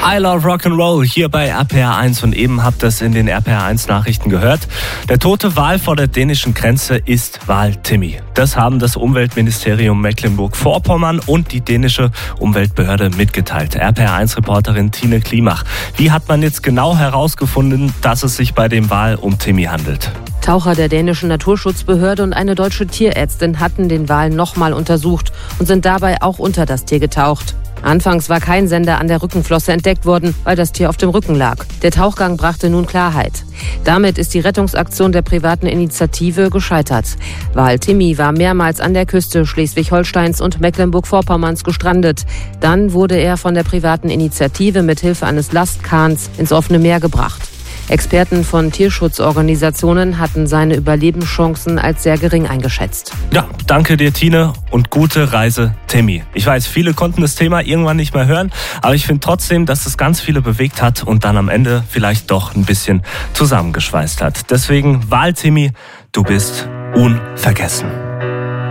I Love Rock'n'Roll hier bei RPR1 und eben habt ihr es in den RPR1 Nachrichten gehört. Der tote Wal vor der dänischen Grenze ist Wal Timmy. Das haben das Umweltministerium Mecklenburg-Vorpommern und die dänische Umweltbehörde mitgeteilt. RPR1-Reporterin Tine Klimach. Wie hat man jetzt genau herausgefunden, dass es sich bei dem Wal um Timmy handelt? Taucher der dänischen Naturschutzbehörde und eine deutsche Tierärztin hatten den Wal nochmal untersucht und sind dabei auch unter das Tier getaucht. Anfangs war kein Sender an der Rückenflosse entdeckt worden, weil das Tier auf dem Rücken lag. Der Tauchgang brachte nun Klarheit. Damit ist die Rettungsaktion der privaten Initiative gescheitert. Wal Timmy war mehrmals an der Küste Schleswig-Holsteins und Mecklenburg-Vorpommerns gestrandet. Dann wurde er von der privaten Initiative mit Hilfe eines Lastkahns ins offene Meer gebracht. Experten von Tierschutzorganisationen hatten seine Überlebenschancen als sehr gering eingeschätzt. Ja, danke dir, Tine, und gute Reise, Timmy. Ich weiß, viele konnten das Thema irgendwann nicht mehr hören, aber ich finde trotzdem, dass es ganz viele bewegt hat und dann am Ende vielleicht doch ein bisschen zusammengeschweißt hat. Deswegen, Wal Timmy, du bist unvergessen.